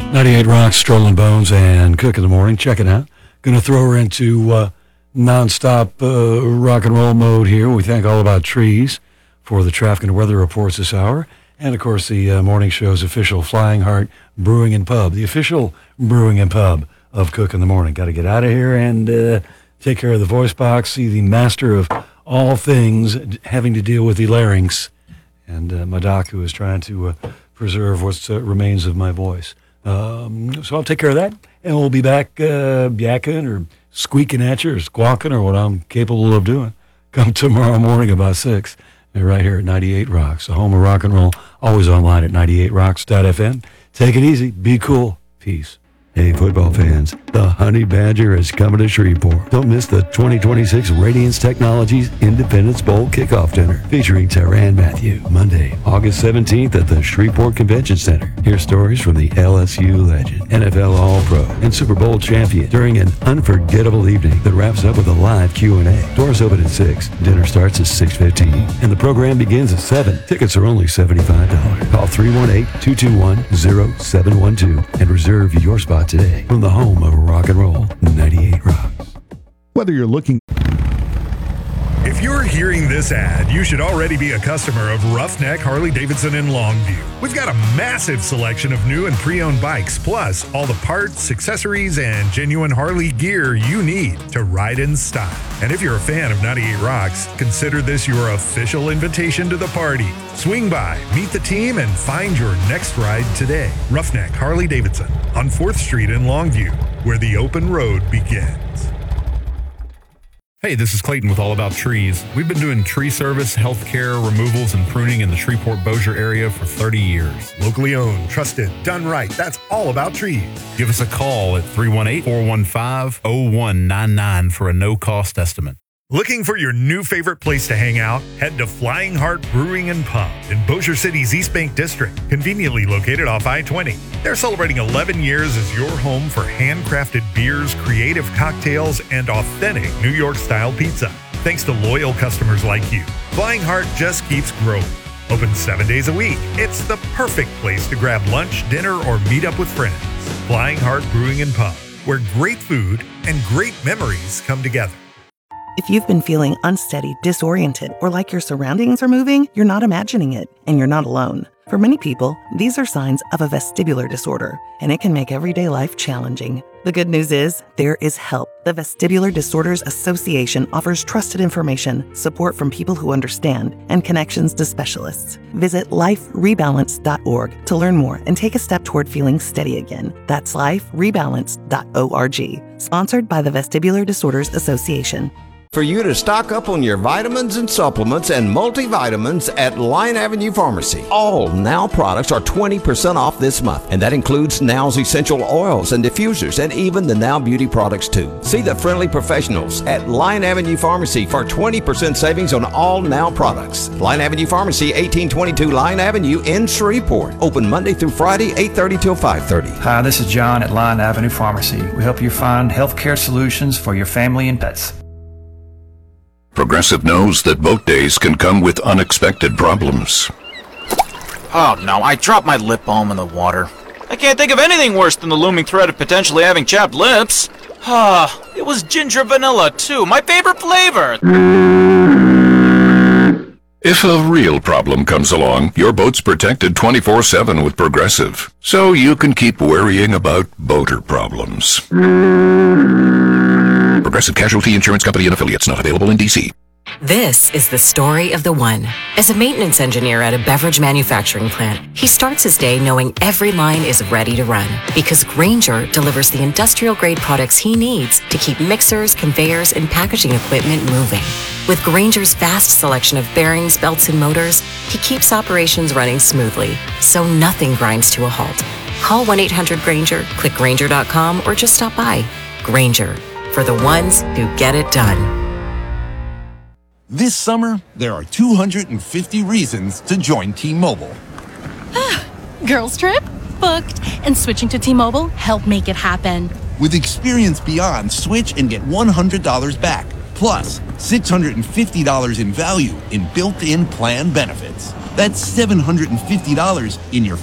98 Rocks, Strolling Bones, and Cook in the Morning. Check it out. Going to throw her into non-stop rock and roll mode here. We thank All About Trees for the traffic and weather reports this hour. And, of course, the morning show's official Flying Heart Brewing and Pub, the official brewing and pub of Cook in the Morning. Got to get out of here and take care of the voice box, see the master of all things having to deal with the larynx, and my doc, who is trying to preserve what remains of my voice. So I'll take care of that, and we'll be back yakking or squeaking at you or squawking or what I'm capable of doing come tomorrow morning about 6, right here at 98 Rocks, the home of rock and roll, always online at 98rocks.fm. Take it easy. Be cool. Peace. Hey, football fans, the Honey Badger is coming to Shreveport. Don't miss the 2026 Radiance Technologies Independence Bowl Kickoff Dinner featuring Tyrann Mathieu, Monday, August 17th at the Shreveport Convention Center. Hear stories from the LSU legend, NFL All-Pro, and Super Bowl champion during an unforgettable evening that wraps up with a live Q&A. Doors open at 6. Dinner starts at 6:15, and the program begins at 7. Tickets are only $75. Call 318-221-0712 and reserve your spot today from the home of rock and roll, 98 Rocks. Whether you're looking... If you're hearing this ad, you should already be a customer of Roughneck Harley-Davidson in Longview. We've got a massive selection of new and pre-owned bikes, plus all the parts, accessories, and genuine Harley gear you need to ride in style. And if you're a fan of 98 Rocks, consider this your official invitation to the party. Swing by, meet the team, and find your next ride today. Roughneck Harley-Davidson on 4th Street in Longview, where the open road begins. Hey, this is Clayton with All About Trees. We've been doing tree service, healthcare, removals, and pruning in the Shreveport-Bossier area for 30 years. Locally owned, trusted, done right. That's All About Trees. Give us a call at 318-415-0199 for a no-cost estimate. Looking for your new favorite place to hang out? Head to Flying Heart Brewing and Pub in Bossier City's East Bank District, conveniently located off I-20. They're celebrating 11 years as your home for handcrafted beers, creative cocktails, and authentic New York-style pizza. Thanks to loyal customers like you, Flying Heart just keeps growing. Open 7 days a week. It's the perfect place to grab lunch, dinner, or meet up with friends. Flying Heart Brewing and Pub, where great food and great memories come together. If you've been feeling unsteady, disoriented, or like your surroundings are moving, you're not imagining it, and you're not alone. For many people, these are signs of a vestibular disorder, and it can make everyday life challenging. The good news is, there is help. The Vestibular Disorders Association offers trusted information, support from people who understand, and connections to specialists. Visit liferebalance.org to learn more and take a step toward feeling steady again. That's liferebalance.org. Sponsored by the Vestibular Disorders Association. For you to stock up on your vitamins and supplements and multivitamins at Line Avenue Pharmacy. All Now products are 20% off this month, and that includes Now's essential oils and diffusers and even the Now Beauty products too. See the friendly professionals at Line Avenue Pharmacy for 20% savings on all Now products. Line Avenue Pharmacy, 1822 Line Avenue in Shreveport. Open Monday through Friday, 8:30 till 5:30. Hi, this is John at Line Avenue Pharmacy. We help you find healthcare solutions for your family and pets. Progressive knows that boat days can come with unexpected problems. Oh no, I dropped my lip balm in the water. I can't think of anything worse than the looming threat of potentially having chapped lips. It was ginger vanilla too, my favorite flavor. If a real problem comes along, your boat's protected 24/7 with Progressive, so you can keep worrying about boater problems. Progressive Casualty Insurance Company and Affiliates, not available in D.C. This is the story of the one. As a maintenance engineer at a beverage manufacturing plant, he starts his day knowing every line is ready to run because Grainger delivers the industrial-grade products he needs to keep mixers, conveyors, and packaging equipment moving. With Grainger's vast selection of bearings, belts, and motors, he keeps operations running smoothly, so nothing grinds to a halt. Call 1-800-GRAINGER, click Grainger.com, or just stop by. Grainger, for the ones who get it done. This summer, there are 250 reasons to join T-Mobile. Girls trip? Booked. And switching to T-Mobile helped make it happen. With Experience Beyond, switch and get $100 back. Plus, $650 in value in built-in plan benefits. That's $750 in your